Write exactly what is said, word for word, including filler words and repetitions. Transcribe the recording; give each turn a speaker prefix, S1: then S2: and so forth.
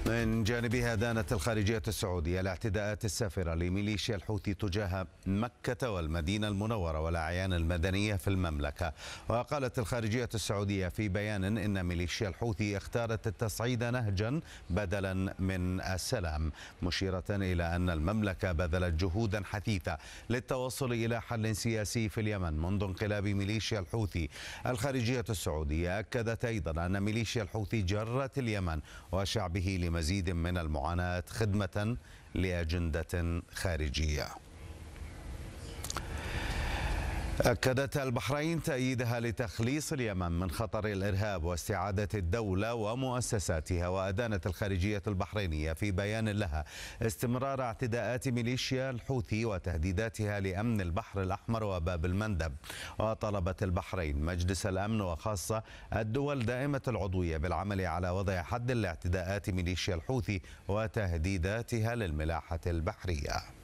S1: من جانبها دانت الخارجية السعودية الاعتداءات السافرة لميليشيا الحوثي تجاه مكة والمدينة المنورة والأعيان المدنية في المملكة. وقالت الخارجية السعودية في بيان إن ميليشيا الحوثي اختارت التصعيد نهجا بدلا من السلام، مشيرة إلى أن المملكة بذلت جهودا حثيثة للتوصل إلى حل سياسي في اليمن منذ انقلاب ميليشيا الحوثي. الخارجية السعودية أكدت أيضا أن ميليشيا الحوثي جرت اليمن وشعبه لمزيد من المعاناة خدمة لأجندة خارجية. أكدت البحرين تأييدها لتخليص اليمن من خطر الإرهاب واستعادة الدولة ومؤسساتها. وأدانت الخارجية البحرينية في بيان لها استمرار اعتداءات ميليشيا الحوثي وتهديداتها لأمن البحر الأحمر وباب المندب. وطلبت البحرين مجلس الأمن وخاصة الدول دائمة العضوية بالعمل على وضع حد لاعتداءات ميليشيا الحوثي وتهديداتها للملاحة البحرية.